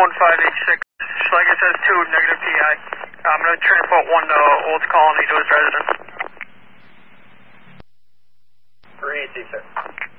1586. Schlegel says 2, negative PI. I'm going to transport 1 to Old Colony to his residence. 386.